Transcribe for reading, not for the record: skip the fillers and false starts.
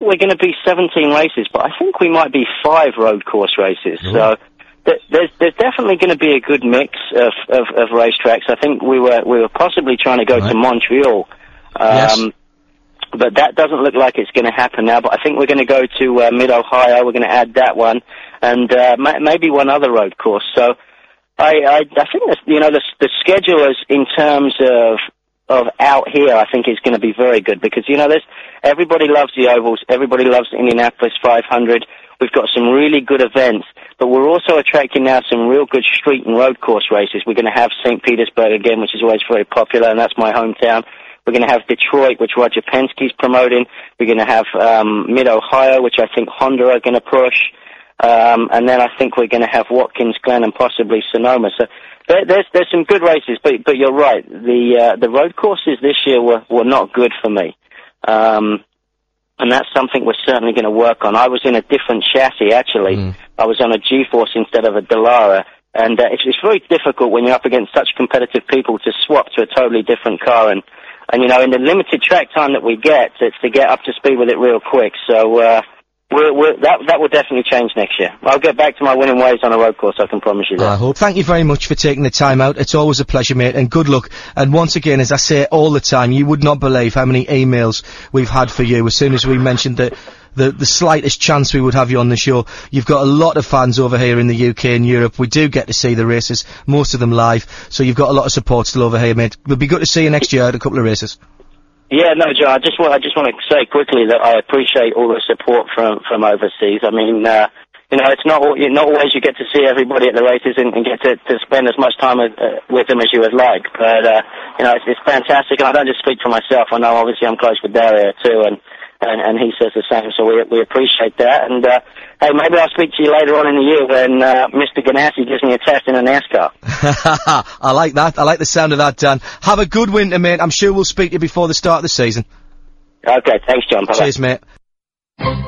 we're going to be 17 races, but I think we might be 5 road course races. Ooh. So there's definitely going to be a good mix of racetracks. I think we were possibly trying to go to Montreal. Yes. But that doesn't look like it's going to happen now. But I think we're going to go to Mid-Ohio. We're going to add that one, and maybe one other road course. So I think that, the schedule is in terms of out here, I think is going to be very good because everybody loves the ovals, everybody loves the Indianapolis 500. We've got some really good events, but we're also attracting now some real good street and road course races. We're going to have St. Petersburg again, which is always very popular, and that's my hometown. We're going to have Detroit, which Roger Penske's promoting. We're going to have Mid-Ohio, which I think Honda are going to push. And then I think we're going to have Watkins Glen and possibly Sonoma. So there's some good races, but you're right. The road courses this year were not good for me. And that's something we're certainly going to work on. I was in a different chassis, actually. I was on a G-Force instead of a Dallara. And it's very difficult when you're up against such competitive people to swap to a totally different car. And in the limited track time that we get, it's to get up to speed with it real quick. So that will definitely change next year. I'll get back to my winning ways on a road course, I can promise you that. I hope. Thank you very much for taking the time out. It's always a pleasure, mate, and good luck. And once again, as I say all the time, you would not believe how many emails we've had for you as soon as we mentioned that the slightest chance we would have you on the show. You've got a lot of fans over here in the UK and Europe. We do get to see the races, most of them live, so you've got a lot of support still over here, mate. It'll be good to see you next year at a couple of races. Yeah, no, Joe, I just want to say quickly that I appreciate all the support from overseas. I mean, it's not always you get to see everybody at the races and get to spend as much time with them as you would like. But, it's fantastic. And I don't just speak for myself. I know obviously I'm close with Dario too, and he says the same, so we appreciate that. And, hey, maybe I'll speak to you later on in the year when Mr. Ganassi gives me a test in a NASCAR. I like that. I like the sound of that, Dan. Have a good winter, mate. I'm sure we'll speak to you before the start of the season. Okay, thanks, John. Bye-bye. Cheers, mate.